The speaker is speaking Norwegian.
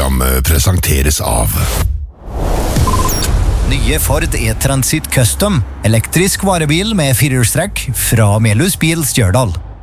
programmet presenteres av Nye Ford E-Transit Custom, elektrisk varebil med firehjulstrekk fra Melhus Bil Stjørdal.